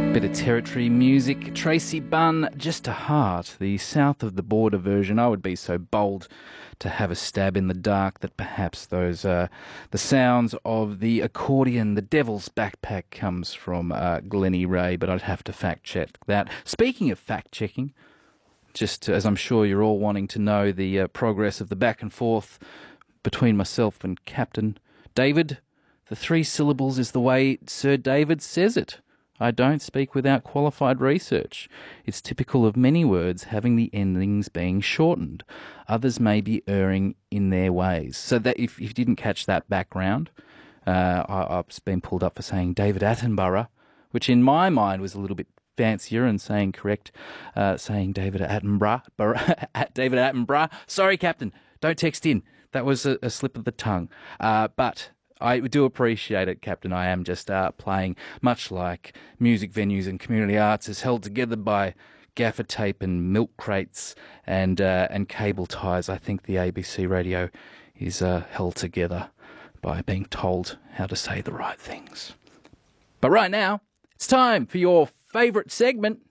Bit of territory music. Tracy Bunn, Just a Heart, the south of the border version. I would be so bold to have a stab in the dark that perhaps those the sounds of the accordion, the Devil's Backpack, comes from Glennie Ray, but I'd have to fact check that. Speaking of fact checking, just as I'm sure you're all wanting to know the progress of the back and forth between myself and Captain David, the 3 syllables is the way Sir David says it. I don't speak without qualified research. It's typical of many words having the endings being shortened. Others may be erring in their ways. So that if you didn't catch that background, I've been pulled up for saying David Attenborough, which in my mind was a little bit fancier and saying David Attenborough. David Attenborough. Sorry, Captain. Don't text in. That was a slip of the tongue. But I do appreciate it, Captain. I am just playing, much like music venues and community arts is held together by gaffer tape and milk crates and cable ties. I think the ABC radio is held together by being told how to say the right things. But right now, it's time for your favourite segment.